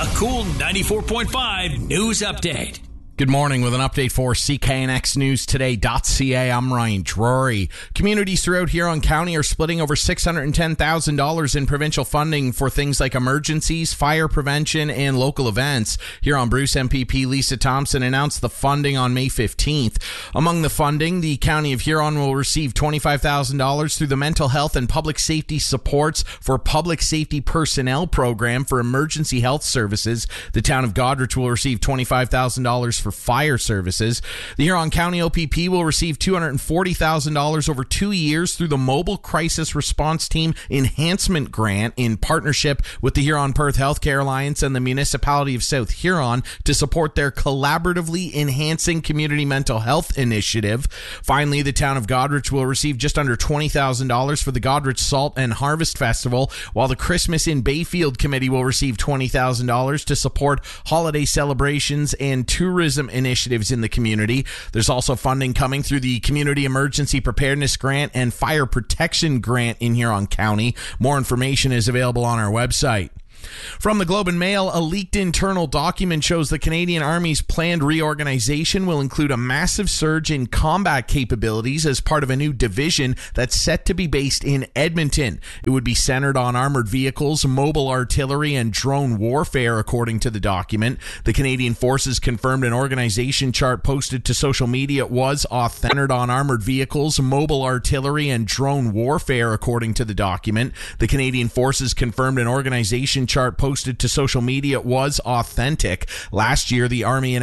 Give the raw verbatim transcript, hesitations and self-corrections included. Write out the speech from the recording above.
A cool ninety-four point five news update. Good morning with an update for C K N X News Today dot C A. I'm Ryan Drury. Communities throughout Huron County are splitting over six hundred ten thousand dollars in provincial funding for things like emergencies, fire prevention, and local events. Huron Bruce M P P Lisa Thompson announced the funding on May fifteenth. Among the funding, the County of Huron will receive twenty-five thousand dollars through the Mental Health and Public Safety Supports for Public Safety Personnel Program for emergency health services. The town of Goderich will receive twenty-five thousand dollars for fire services. The Huron County O P P will receive two hundred forty thousand dollars over two years through the Mobile Crisis Response Team Enhancement Grant in partnership with the Huron-Perth Healthcare Alliance and the Municipality of South Huron to support their collaboratively enhancing community mental health initiative. Finally, the town of Goderich will receive just under twenty thousand dollars for the Goderich Salt and Harvest Festival, while the Christmas in Bayfield Committee will receive twenty thousand dollars to support holiday celebrations and tourism initiatives in the community. There's also funding coming through the Community Emergency Preparedness Grant and Fire Protection Grant in Huron County. More information is available on our website. From the Globe and Mail, a leaked internal document shows the Canadian Army's planned reorganization will include a massive surge in combat capabilities as part of a new division that's set to be based in Edmonton. It would be centered on armored vehicles, mobile artillery, and drone warfare, according to the document. The Canadian Forces confirmed an organization chart posted to social media was centered on armored vehicles, mobile artillery, and drone warfare, according to the document. The Canadian Forces confirmed an organization chart posted to social media was authentic. Last year, the Army and